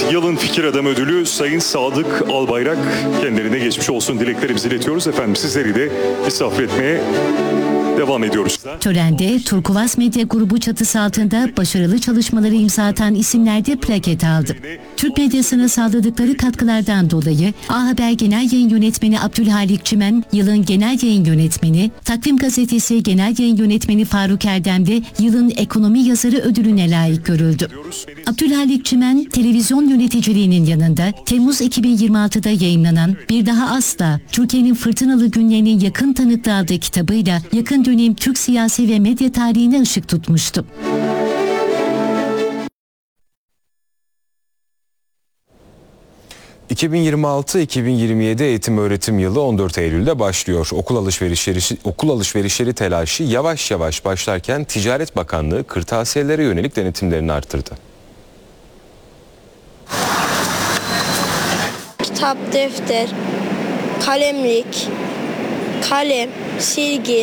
Yılın Fikir Adamı Ödülü Sayın Sadık Albayrak, kendilerine geçmiş olsun dileklerimizi iletiyoruz. Efendim sizleri de misafir etmeye devam ediyoruz. Törende Turkuaz Medya Grubu çatısı altında başarılı çalışmaları imza atan isimler de plaket aldı. Türk medyasına sağladıkları katkılardan dolayı A Haber Genel Yayın Yönetmeni Abdülhalik Çimen, yılın genel yayın yönetmeni, Takvim Gazetesi Genel Yayın Yönetmeni Faruk Erdem de yılın ekonomi yazarı ödülüne layık görüldü. Abdülhalik Çimen, televizyon yöneticiliğinin yanında Temmuz 2026'da yayınlanan Bir Daha Asla, Türkiye'nin fırtınalı günlerinin yakın tanıklığı adlı kitabıyla yakın dönem Türk siyasi ve medya tarihine ışık tutmuştu. ...2026-2027 eğitim öğretim yılı 14 Eylül'de başlıyor. Okul alışverişleri telaşı yavaş yavaş başlarken Ticaret Bakanlığı kırtasiyelere yönelik denetimlerini arttırdı. Kitap, defter, kalemlik, kalem, silgi,